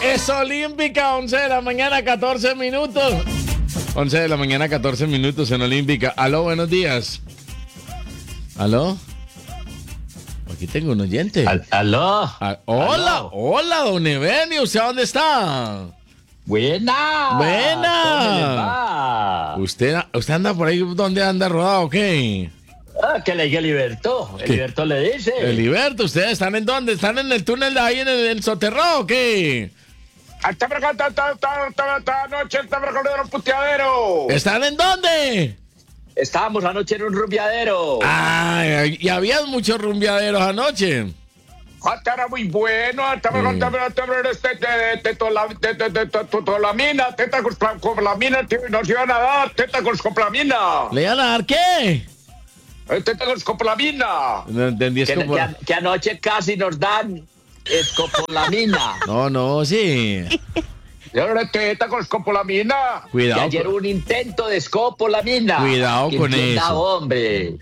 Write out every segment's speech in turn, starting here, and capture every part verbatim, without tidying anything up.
Es Olímpica, once de la mañana, catorce minutos. once de la mañana, catorce minutos en Olímpica. Aló, buenos días. ¿Aló? Aquí tengo un oyente. Al- ¿Aló? Ah, hola, Aló. hola, don Ebenio. ¿Usted dónde está? Buena. Buena. ¿Cómo le va? ¿Usted, usted anda por ahí? ¿Dónde anda rodado? ¿Qué? Ah, que le diga Liberto. ¿Qué? El Liberto le dice. Eliberto, ¿ustedes están en dónde? ¿Están en el túnel de ahí en el, el soterrado o qué? Esta esta esta esta esta noche está un puteadero. ¿Están en dónde? Estábamos anoche en un rumbiadero. Ay, y había muchos rumbeaderos anoche. Hasta era muy bueno. Estaba Mm. con este tolamina, teta con coplamina, nos iban a dar teta con coplamina. ¿Le iban a dar qué? Teta con coplamina. No entendí, es que, como... que a- que anoche casi nos dan escopolamina. No, no, sí. Y ahora teta con coplamina. Que Cuidado. ayer hubo un intento de escopolamina. Cuidado Que con entienda, eso. hombre.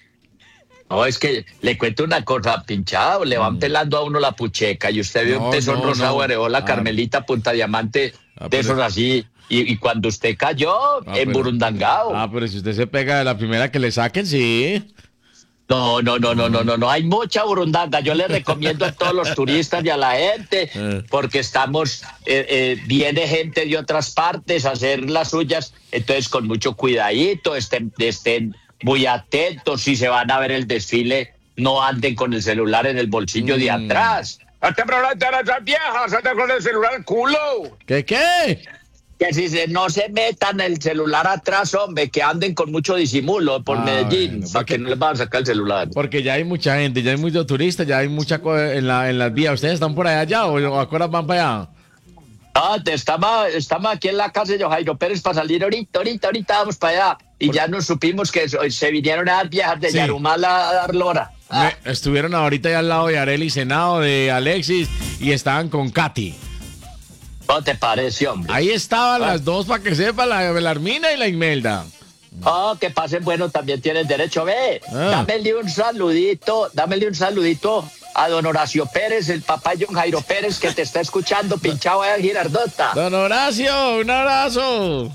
No, es que le cuento una cosa, pinchado, le van pelando a uno la pucheca y usted ve Mm. No, un tesón no, rosado, no. areola, Ah. Carmelita, Punta Diamante, Ah, de pero- esos así. Y, y cuando usted cayó, Ah, en pero- Burundangao. Ah, pero si usted se pega de la primera que le saquen, sí. No, no, no, no, no, no, no, hay mucha burundanga. Yo le recomiendo a todos los turistas y a la gente, Eh. porque estamos, eh, eh, viene gente de otras partes a hacer las suyas, entonces con mucho cuidadito, estén, estén muy atentos, si se van a ver el desfile, no anden con el celular en el bolsillo de Mm. atrás. Hasta de las viejas, hasta con el celular culo. ¿Qué, qué? Que si se, no se metan el celular atrás, hombre, que anden con mucho disimulo por Ah, Medellín, bueno, para porque- que no les van a sacar el celular. Porque ya hay mucha gente, ya hay muchos turistas, ya hay mucha cosa en, la, en las vías. ¿Ustedes están por allá ya o, o a qué horas van para allá? Ah, te- estamos, estamos aquí en la casa de Jairo Pérez para salir ahorita, ahorita, ahorita vamos para allá. Y ya nos supimos que so- se vinieron a dar viejas de Sí. Yarumal a dar lora. Ah, Me- estuvieron ahorita ya al lado de Arely Senado, de Alexis, y estaban con Katy. ¿No te parece, hombre? Ahí estaban Ah. las dos para que sepa, la Belarmina y la Imelda. Oh, que pasen, bueno, también tienen derecho. Ve, Ah. dámele un saludito, dámele un saludito a don Horacio Pérez, el papá de don Jairo Pérez, que te está escuchando, pinchado allá en Girardota. Don Horacio, un abrazo.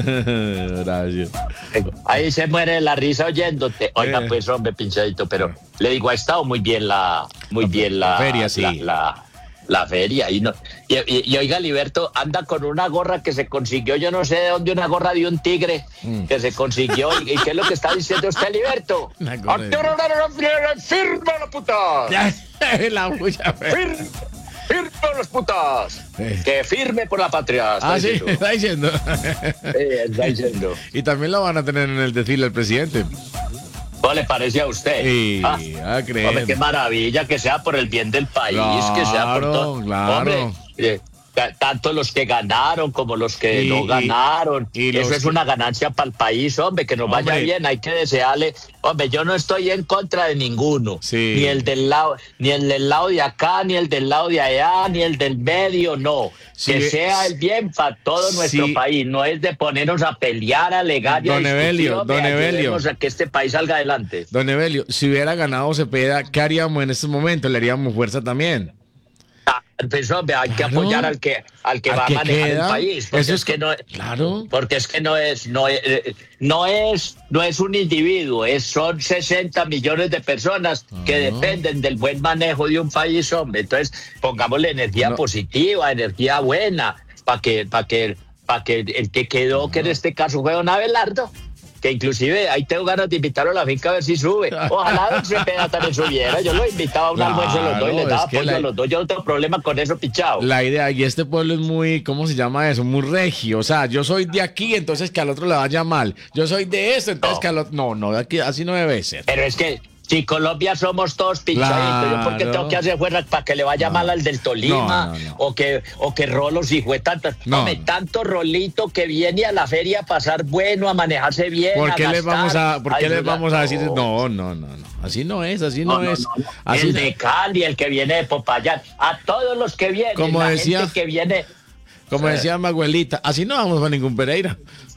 Horacio. Ahí se muere de la risa oyéndote. Oiga, Eh. pues, hombre, pinchadito, pero le digo, ha estado muy bien la, muy bien la, la feria, sí. la, la- la feria. Y, no, y, y- y oiga, Liberto, anda con una gorra que se consiguió, yo no sé de dónde, una gorra de un tigre Mm. que se consiguió. ¿Y, y qué es lo que está diciendo usted, Liberto? Una gorra de- Firma la puta. Ya, la pucha. Firma, firma las putas. Eh. Que firme por la patria. está Ah, sí, diciendo. está diciendo. Eh, está diciendo. Y también lo van a tener en el desfile el presidente. ¿Cómo le parece a usted? Sí, Ah. a creer. Hombre, qué maravilla que sea por el bien del país, que sea por Claro, todo. claro. Hombre, eh, ta- tanto los que ganaron como los que Y- no y- ganaron. y Eso los es que- una ganancia para el país, hombre, que nos vaya Hombre. bien, hay que desearle. Hombre, yo no estoy en contra de ninguno. Sí. Ni el del lado, ni el del lado de acá, ni el del lado de allá, ni el del medio, no. Sí, que eh, sea el bien para todo nuestro sí. país, no es de ponernos a pelear, a alegar y a Don discutir, Evelio, hombre, don Evelio. ayudemos a que este país salga adelante. Don Evelio, si hubiera ganado Cepeda, ¿qué haríamos en este momento? Le haríamos fuerza también. Ah, pues, hombre, hay que Claro. apoyar al que al que Al va que a manejar queda. el país, porque Eso es, es que co- no Claro. porque es que no es no es, eh, no es no es un individuo, es son sesenta millones de personas que Ah. dependen del buen manejo de un país, hombre. Entonces, pongámosle energía No. positiva, energía buena para que para que para que el que quedó, que en este caso fue don Abelardo, que inclusive ahí tengo ganas de invitarlo a la finca a ver si sube. Ojalá don Cepeda también subiera. Yo lo invitaba a un Claro, almuerzo de los dos y les daba es que apoyo la- a los dos. Yo no tengo problema con eso, pichado. La idea, y este pueblo es muy, ¿cómo se llama eso? Muy regio. O sea, yo soy de aquí, entonces que al otro le vaya mal. Yo soy de esto, entonces No. que al otro. No, no, de aquí, así no debe ser. Pero es que si Colombia somos todos pinchaditos, ¿yo por qué Claro. tengo que hacer fuerza para que le vaya mal al del Tolima? No, no, no. O que o que Rolos y fue tanto, No, hombre, no. tanto Rolito que viene a la feria a pasar bueno, a manejarse bien. ¿Por a qué les gastar, vamos a, por qué les ayudar? vamos a decir? No, no, no, no. Así no es, así no, No, no, es. no, no. Así El de Cali, el que viene de Popayán, a todos los que vienen, Como la decía- gente que viene. Como decía mi abuelita, así no vamos a ningún Pereira.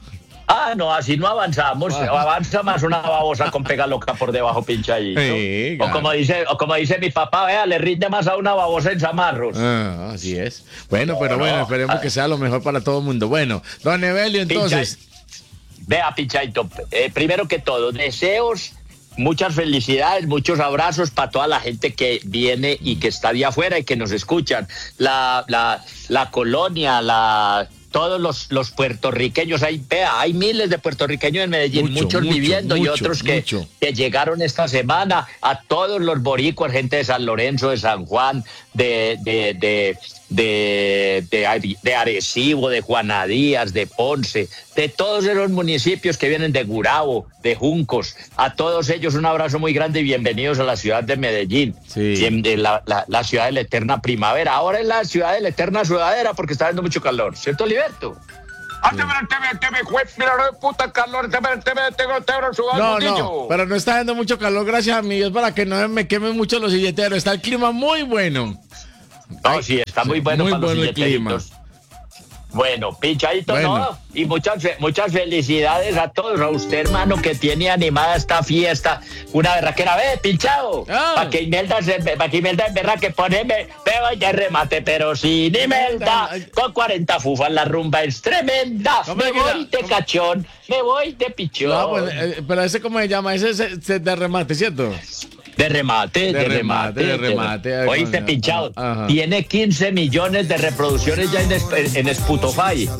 Ah, no, así no avanzamos. Ah. Avanza más una babosa con pega loca por debajo pinchadito. Sí, o claro. como dice, o como dice mi papá, vea, le rinde más a una babosa en zamarros. Ah, así es. Bueno, pero No, bueno, no. esperemos Ah. que sea lo mejor para todo el mundo. Bueno, don Evelio, entonces. Vea, pinchadito, eh, primero que todo, deseos, muchas felicidades, muchos abrazos para toda la gente que viene y que está de afuera y que nos escuchan. La, la, la colonia, la, todos los, los puertorriqueños, hay, vea, hay miles de puertorriqueños en Medellín, Mucho, muchos mucho, viviendo y mucho, otros que, mucho. que llegaron esta semana, a todos los boricuas, gente de San Lorenzo, de San Juan, de, de, de, de, de, de Arecibo, de Juana Díaz, de Ponce, de todos esos municipios que vienen de Gurabo, de Juncos, a todos ellos un abrazo muy grande y bienvenidos a la ciudad de Medellín, Sí. Bien, de la, la, la ciudad de la eterna primavera. Ahora es la ciudad de la eterna sudadera porque está haciendo mucho calor, ¿cierto, Liberto? Ah, te me, te me, te me, juez, mira, no de puta calor, te me, te me, tengo, tengo sudado No, un no, poquillo. pero no está haciendo mucho calor, gracias a mi Dios, para que no me quemen mucho los silleteros. Está el clima muy bueno. No, sí, está muy bueno muy para los bueno el clima. silleteritos. Bueno, pinchadito, Bueno. ¿no? Y muchas, fe- muchas felicidades a todos, a usted, hermano, que tiene animada esta fiesta. Una berraquera, ve, pinchado. Ah. Para que Imelda se, para que Imelda en verdad que poneme, veo de remate, pero sin Imelda, con cuarenta fufas, la rumba es tremenda. Hombre, Me que la- voy de cachón, me voy de pichón. No, pues, eh, pero ese, ¿cómo se llama? Ese es eh, de remate, ¿cierto? De remate, de, De remate, remate, de remate. Ay, Oíste, coño. pinchado. Ajá. Tiene quince millones de reproducciones ya en, Sp- en Spotify.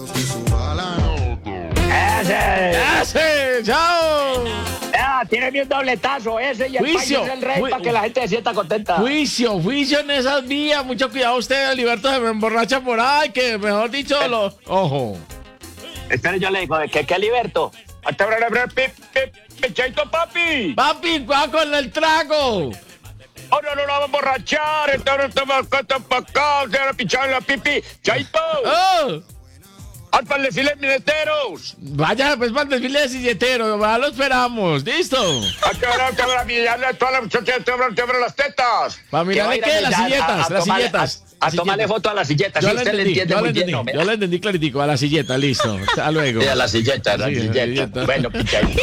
¡Ese! ¡Ese! ¡Chao! Ah, tiene bien dobletazo ese y el Juicio. país es el rey Ju- para que la gente se sienta contenta. Juicio, juicio en esas vías. Mucho cuidado usted, Liberto, se me emborracha por ahí, que mejor dicho, lo... Ojo. Espere, yo le digo, ¿qué, qué Liberto? Ah, te me, te me, pi- pi- pinchadito, papi. Papi, cuidado con el trago. Oh, no, no, no, vamos a emborrachar. Entonces, estamos acá, estamos acá, se van a pinchar en la pipi. Chaito, Oh, al para el desfile de mineteros. vaya, pues para el desfile de silletero, ya lo esperamos. ¿Listo? A te van a, te van a mirarle a todas las muchachas, te van a te van a las tetas. Para Que va a mirarle ir a qué, las mirar, a- silletas, a las tomarle- silletas. A, a las tomarle silletas. foto a la silleta, si Yo le usted le entendí, entiende yo le muy bien, entendí, ¿no? yo le entendí claritico, a la silleta, listo. Hasta luego. Sí, a la silleta, a la Sí, a la silleta. silleta. Bueno, pinchadito.